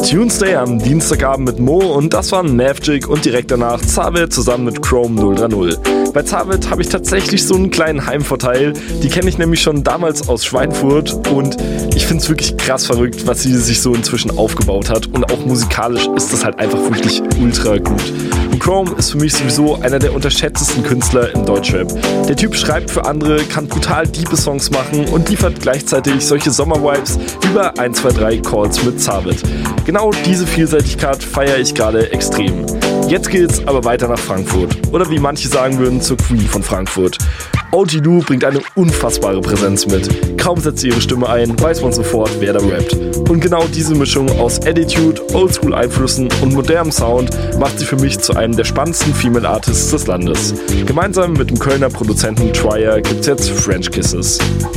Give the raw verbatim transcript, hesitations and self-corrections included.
Tuesday am Dienstagabend mit Mo und das waren Maverick und direkt danach Zaved zusammen mit Chrome null drei null. Bei Zaved habe ich tatsächlich so einen kleinen Heimvorteil. Die kenne ich nämlich schon damals aus Schweinfurt und ich finde es wirklich krass verrückt, was sie sich so inzwischen aufgebaut hat und auch musikalisch ist das halt einfach wirklich ultra gut. Und Chrome ist für mich sowieso einer der unterschätztesten Künstler im Deutschrap. Der Typ schreibt für andere, kann brutal diepe Songs machen und liefert gleichzeitig solche Sommer-Vibes wie bei eins zwei drei Calls mit Zaved. Genau diese Vielseitigkeit feiere ich gerade extrem. Jetzt geht's aber weiter nach Frankfurt. Oder wie manche sagen würden, zur Queen von Frankfurt. O G Lu bringt eine unfassbare Präsenz mit. Kaum setzt sie ihre Stimme ein, weiß man sofort, wer da rappt. Und genau diese Mischung aus Attitude, Oldschool-Einflüssen und modernem Sound macht sie für mich zu einem der spannendsten Female Artists des Landes. Gemeinsam mit dem Kölner Produzenten Trier gibt's jetzt French Kisses.